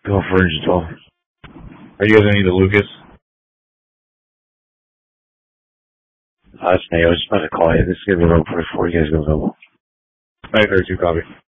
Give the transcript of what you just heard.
Go for Virgil. Are you guys gonna need the Lucas? That's me. I was just about to call you. This is gonna be real quick before you guys go over. 932 copy.